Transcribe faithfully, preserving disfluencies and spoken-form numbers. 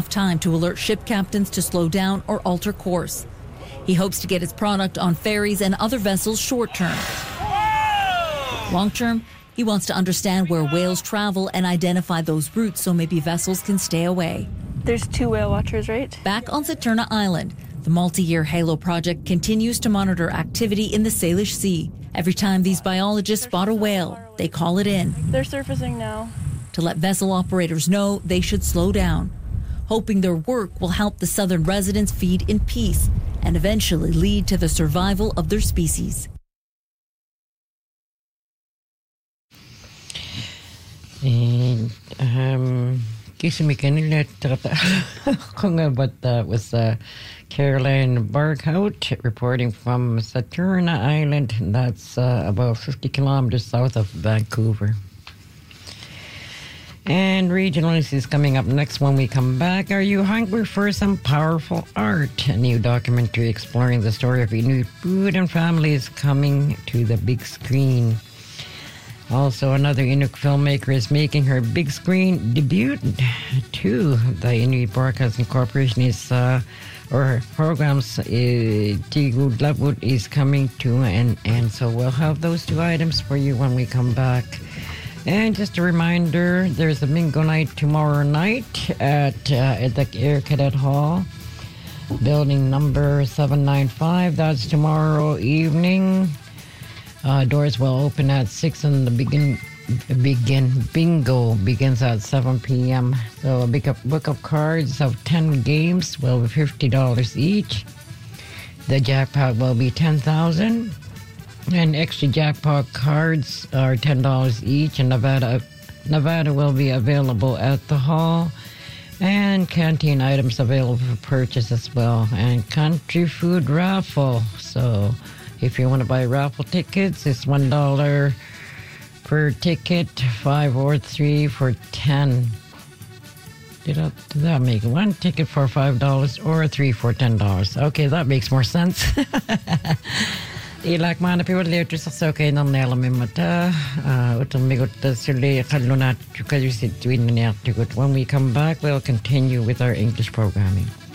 enough time to alert ship captains to slow down or alter course. He hopes to get his product on ferries and other vessels short term. Long term, he wants to understand where whales travel and identify those routes so maybe vessels can stay away. There's two whale watchers, right? Back on Saturna Island, the multi-year HALO project continues to monitor activity in the Salish Sea. Every time these biologists spot a whale, they call it in. They're surfacing now. To let vessel operators know they should slow down, hoping their work will help the southern residents feed in peace and eventually lead to the survival of their species. And, um, kasi may kanila kung about that was uh, Caroline Barkhout reporting from Saturna Island. That's uh, about fifty kilometers south of Vancouver. And regional news is coming up next when we come back. Are you hungry for some powerful art? A new documentary exploring the story of Inuit food and families coming to the big screen. Also, another Inuk filmmaker is making her big screen debut too. The Inuit Broadcasting Corporation is, uh, or her programs, uh, Tigu Laput is coming to an end. So we'll have those two items for you when we come back. And just a reminder, there's a bingo night tomorrow night at, uh, at the Air Cadet Hall, building number seven ninety-five. That's tomorrow evening. Uh, doors will open at six and the begin begin bingo begins at seven p.m. So a book of, book of cards of ten games will be fifty dollars each. The jackpot will be ten thousand dollars. And extra jackpot cards are ten dollars each. And Nevada, Nevada will be available at the hall. And canteen items available for purchase as well. And country food raffle. So if you want to buy raffle tickets, it's one dollar per ticket, five or three for ten. Did, I, did that make one ticket for five dollars or three for ten dollars? Okay, that makes more sense. Ilak mana people later sa okay nang nalamin mata. Utang migot sila kalunat when we come back, we'll continue with our English programming.